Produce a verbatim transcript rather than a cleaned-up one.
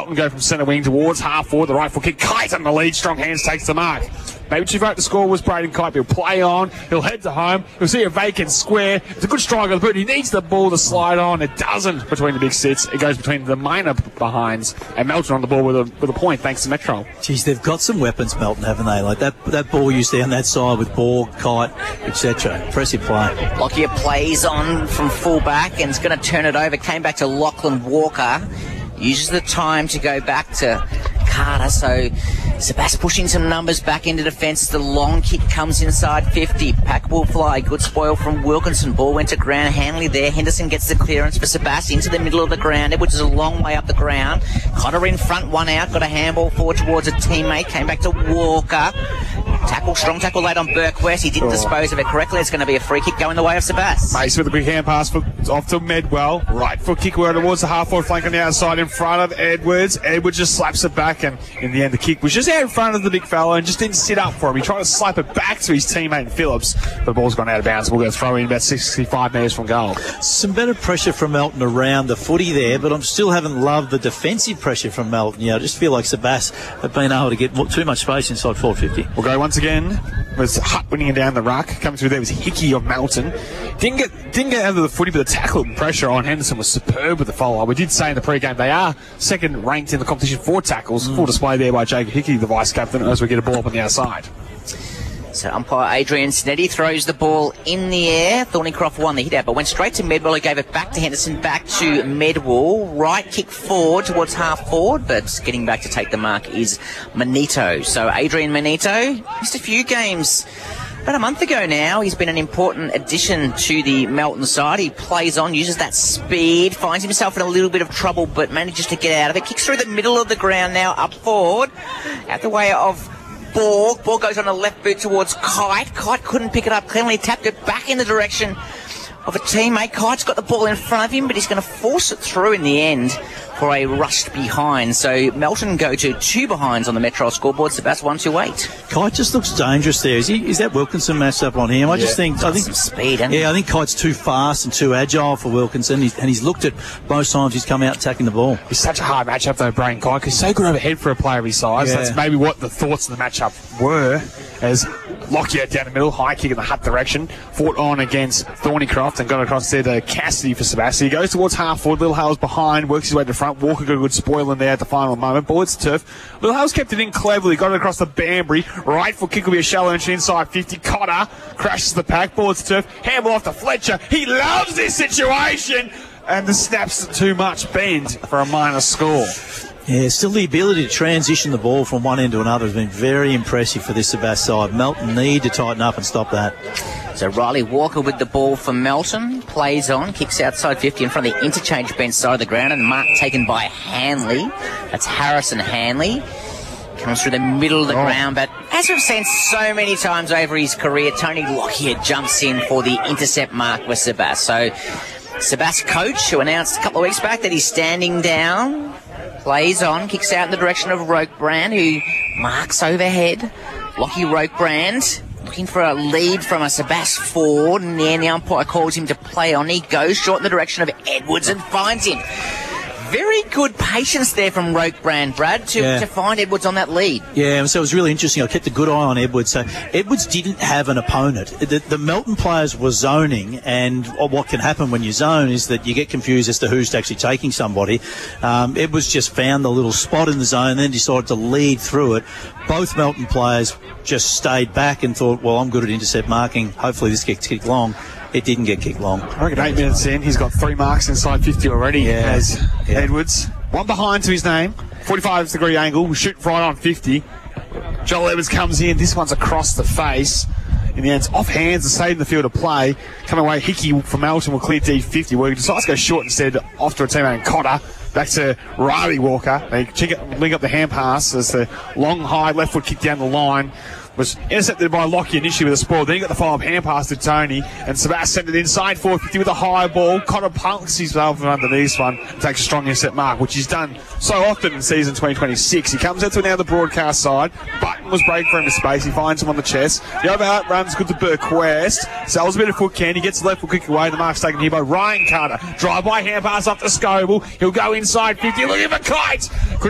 Melton go from centre wing towards half forward. The right foot kick. Kite on the lead. Strong hands takes the mark. Maybe too vote the score was Braden Kite. He'll play on. He'll head to home. He'll see a vacant square. It's a good strike on the boot. He needs the ball to slide on. It doesn't between the big sits. It goes between the minor behinds. And Melton on the ball with a, with a point thanks to Metro. Geez, they've got some weapons, Melton, haven't they? Like that that ball used down that side with Borg, Kite, et cetera. Impressive play. Lockyer plays on from full back and is going to turn it over. Came back to Lachlan Walker. Uses the time to go back to Carter. So Sebas pushing some numbers back into defence as the long kick comes inside fifty. Pack will fly. Good spoil from Wilkinson. Ball went to ground. Hanley there. Henderson gets the clearance for Sebas into the middle of the ground, which is a long way up the ground. Cotter in front, one out. Got a handball forward towards a teammate. Came back to Walker. Tackle, strong tackle late on Burke West. He didn't oh. dispose of it correctly. It's going to be a free kick going the way of Sebas. Mace with a quick hand pass for, off to Medwell. Right foot kick towards the half-forward flank on the outside in front of Edwards. Edwards just slaps it back, and in the end the kick was just out in front of the big fella and just didn't sit up for him. He tried to slap it back to his teammate Phillips, but the ball's gone out of bounds. We'll go throw in about sixty-five metres from goal. Some better pressure from Melton around the footy there, but I still haven't loved the defensive pressure from Melton. Yeah, I just feel like Sebas have been able to get too much space inside four fifty. We'll go once again. Was Hutt winning it down the ruck. Coming through there was Hickey of Melton. Didn't get didn't get out of the footy, but the tackle and pressure on Henderson was superb with the follow-up. We did say in the pre-game they are second ranked in the competition for tackles. Mm. Full display there by Jacob Hickey, the vice-captain, as we get a ball up on the outside. So umpire Adrian Sneddie throws the ball in the air. Thornycroft won the hit out, but went straight to Medwell, who gave it back to Henderson, back to Medwell. Right kick forward towards half forward, but getting back to take the mark is Manito. So Adrian Manito missed a few games about a month ago now. He's been an important addition to the Melton side. He plays on, uses that speed, finds himself in a little bit of trouble, but manages to get out of it. Kicks through the middle of the ground now, up forward, out the way of Borg. Ball goes on the left boot towards Kite. Kite couldn't pick it up cleanly, tapped it back in the direction of a teammate. Kite's got the ball in front of him, but he's going to force it through in the end for a rushed behind. So Melton go to two behinds on the Metro scoreboard. So that's one two eight. Kite just looks dangerous there. Is he? Is that Wilkinson matched up on him? I yeah. just think. I think some speed. Yeah, he? I think Kite's too fast and too agile for Wilkinson, he's, and he's looked at most times he's come out attacking the ball. It's such a hard matchup though, Braden Kite, because he's so good overhead for a player of his size. Yeah. That's maybe what the thoughts of the matchup were. As Lockyer down the middle, high kick in the Hutt direction, fought on against Thornycroft and got across there to Cassidy for Sebastian. He goes towards half forward. Little Hale's behind, works his way to the front. Walker got a good spoil in there at the final moment. Ball hits the turf. Little Hale's kept it in cleverly, got it across the Banbury. Right foot kick will be a shallow entry inside fifty. Cotter crashes the pack. Ball hits the turf. Handball off to Fletcher. He loves this situation. And the snaps too much bend for a minor score. Yeah, still the ability to transition the ball from one end to another has been very impressive for this Sebas side. Melton need to tighten up and stop that. So Riley Walker with the ball for Melton, plays on, kicks outside fifty in front of the interchange bench side of the ground, and mark taken by Hanley. That's Harrison Hanley. Comes through the middle of the oh. ground, but as we've seen so many times over his career, Tony Lockyer jumps in for the intercept mark with Sebas. So Sebas coach, who announced a couple of weeks back that he's standing down, plays on, kicks out in the direction of Rokebrand, who marks overhead. Lockie Rokebrand looking for a lead from a Sebas Ford, and then the umpire calls him to play on. He goes short in the direction of Edwards and finds him. Very good patience there from Rokebrand, Brad, to, yeah. to find Edwards on that lead. Yeah, so it was really interesting. I kept a good eye on Edwards. So Edwards didn't have an opponent. The, the Melton players were zoning, and what can happen when you zone is that you get confused as to who's actually taking somebody. Um, Edwards just found the little spot in the zone and then decided to lead through it. Both Melton players just stayed back and thought, well, I'm good at intercept marking. Hopefully this gets kicked long. It didn't get kicked long. I reckon eight minutes in, he's got three marks inside fifty already. Yeah. As yeah. Edwards. One behind to his name. forty-five degree angle. Shoot right on fifty. Joel Edwards comes in. This one's across the face. In the end, it's off hands and saving the field of play. Coming away, Hickey from Melton will clear D fifty, where he decides to go short instead, off to a teammate in Cotter. Back to Riley Walker. They check it, link up the hand pass as the long, high left foot kick down the line was intercepted by Lockyer initially with a spoil. Then he got the follow-up hand pass to Tony, and Sebas sent it inside four fifty with a high ball. Cotter punks himself from underneath one and takes a strong intercept mark, which he's done so often in season twenty twenty-six. He comes out to now the broadcast side. Button was break for him to space. He finds him on the chest. The overhead runs good to Burke West. Sells a bit of foot can. He gets the left foot kick away. The mark's taken here by Ryan Carter. Drive by hand pass up to Scoble. He'll go inside fifty. Looking for Kite.